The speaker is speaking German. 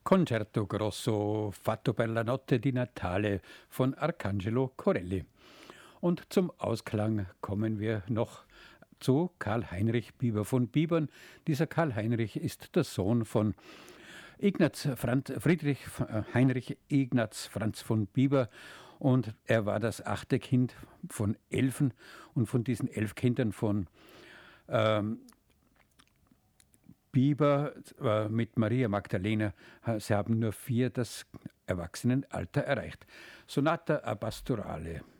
Concerto Grosso fatto per la notte di Natale von Arcangelo Corelli. Und zum Ausklang kommen wir noch zu Karl Heinrich Bieber von Bibern. Dieser Karl Heinrich ist der Sohn von Heinrich Ignaz Franz von Bieber, und er war das 8. Kind von 11, und von diesen 11 Kindern von Bieber mit Maria Magdalena, sie haben nur 4 das Erwachsenenalter erreicht. Sonata a Pastorale.